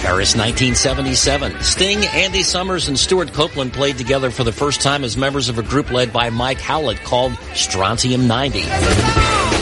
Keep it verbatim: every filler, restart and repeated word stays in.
Paris nineteen seventy-seven. Sting, Andy Summers, and Stuart Copeland played together for the first time as members of a group led by Mike Howlett called Strontium ninety.